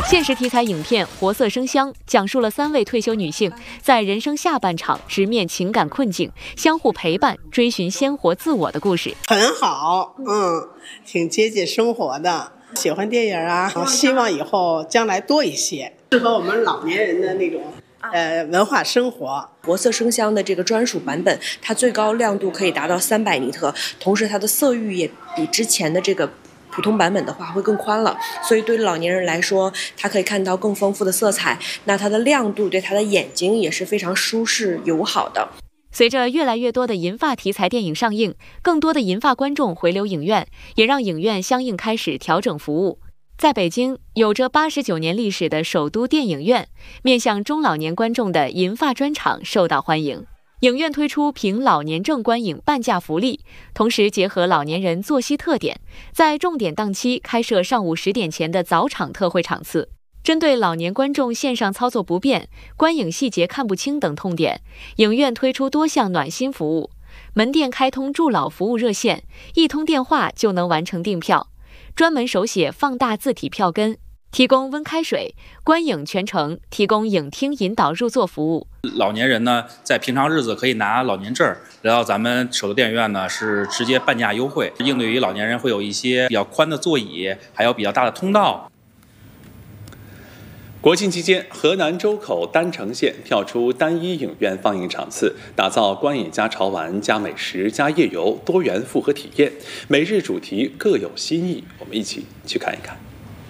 现实题材影片《活色生香》讲述了3位退休女性在人生下半场直面情感困境，相互陪伴，追寻鲜活自我的故事。 很好，挺接近生活的。喜欢电影啊，希望以后将来多一些，适合我们老年人的那种文化生活。 活色生香的这个专属版本，它最高亮度可以达到300尼特，同时它的色域也比之前的这个普通版本的话会更宽了，所以对老年人来说，他可以看到更丰富的色彩，那它的亮度对他的眼睛也是非常舒适友好的。 随着越来越多的银发题材电影上映，更多的银发观众回流影院，也让影院相应开始调整服务。在北京，有着89年历史的首都电影院，面向中老年观众的银发专场受到欢迎。影院推出凭老年证观影半价福利，同时结合老年人作息特点，在重点档期开设上午10点前的早场特惠场次。针对老年观众线上操作不便、观影细节看不清等痛点，影院推出多项暖心服务，门店开通助老服务热线，一通电话就能完成订票，专门手写放大字体票根，提供温开水，观影全程提供影厅引导入座服务。 老年人呢，在平常日子可以拿老年证来到咱们首都电影院呢，是直接半价优惠，应对于老年人会有一些比较宽的座椅，还有比较大的通道。 国庆期间，河南周口单城县跳出单一影院放映场次，打造观影加潮玩加美食加夜游多元复合体验，每日主题各有新意，我们一起去看一看。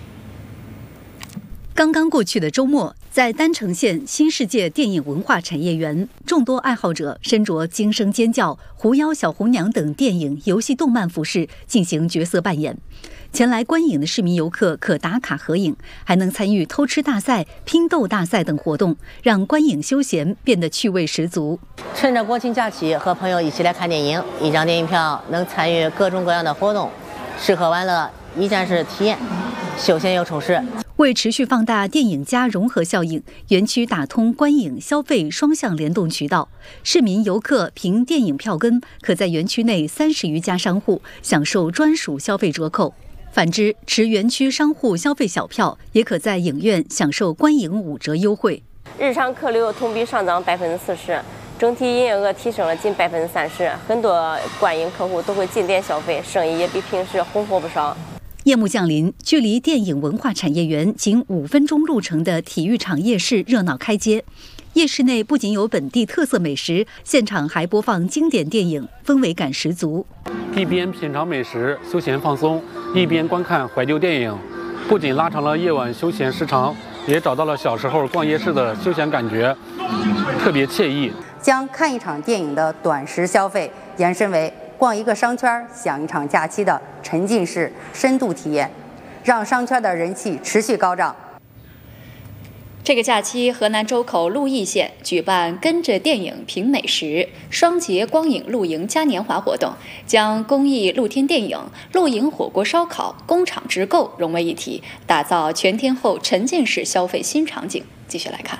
刚刚过去的周末，在单城县新世界电影文化产业园，众多爱好者身着惊声尖叫、狐妖小红娘等电影、游戏、动漫服饰进行角色扮演。前来观影的市民游客可打卡合影，还能参与偷吃大赛、拼豆大赛等活动，让观影休闲变得趣味十足。 趁着国庆假期，和朋友一起来看电影，一张电影票能参与各种各样的活动，吃喝玩乐一站式体验，休闲又充实。 为持续放大电影加融合效应，园区打通观影消费双向联动渠道，市民游客凭电影票根，可在园区内30余家商户享受专属消费折扣。反之，持园区商户消费小票，也可在影院享受观影5折优惠。 日常客流同比上涨40%，整体营业额提升了近30%，很多观影客户都会进店消费，生意也比平时红火不少。 夜幕降临，距离电影文化产业园仅5分钟路程的体育场夜市热闹开街。夜市内不仅有本地特色美食，现场还播放经典电影，氛围感十足。 一边品尝美食、休闲放松，一边观看怀旧电影，不仅拉长了夜晚休闲时长，也找到了小时候逛夜市的休闲感觉，特别惬意。 将看一场电影的短时消费延伸为逛一个商圈、享一场假期的沉浸式深度体验，让商圈的人气持续高涨。 这个假期，河南周口鹿邑县举办跟着电影品美食双节光影露营嘉年华活动，将公益露天电影、露营火锅烧烤、工厂直购融为一体，打造全天候沉浸式消费新场景。继续来看。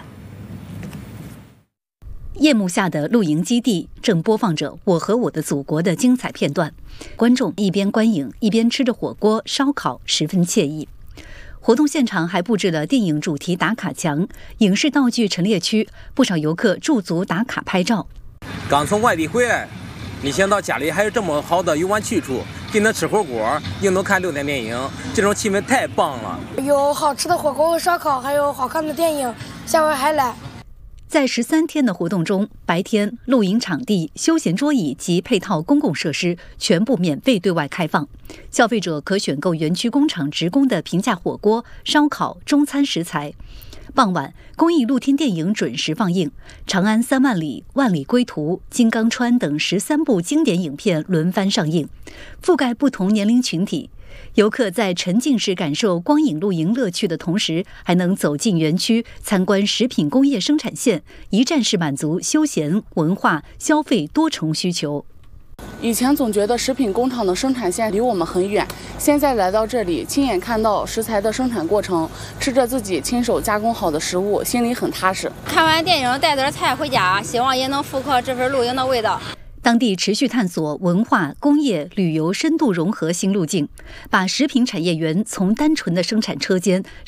夜幕下的露营基地正播放着《我和我的祖国》的精彩片段，观众一边观影一边吃着火锅烧烤，十分惬意。活动现场还布置了电影主题打卡墙、影视道具陈列区，不少游客驻足打卡拍照。 刚从外地回来，没想到家里还有这么好的游玩去处，既能吃火锅，又能看6点电影，这种气氛太棒了。 有好吃的火锅和烧烤，还有好看的电影，下回还来。 在13天的活动中，白天露营场地、休闲桌椅及配套公共设施全部免费对外开放，消费者可选购园区工厂直供的平价火锅、烧烤、中餐食材。傍晚，公益露天电影准时放映，《长安3万里》《万里归途》《金刚川》等13部经典影片轮番上映，覆盖不同年龄群体。游客在沉浸式感受光影露营乐趣的同时，还能走进园区参观食品工业生产线，一站式满足休闲、文化、消费多重需求。 以前总觉得食品工厂的生产线离我们很远，现在来到这里，亲眼看到食材的生产过程，吃着自己亲手加工好的食物，心里很踏实。 看完电影带点菜回家，希望也能复刻这份露营的味道。 当地持续探索文化、工业、旅游深度融合新路径，把食品产业园从单纯的生产车间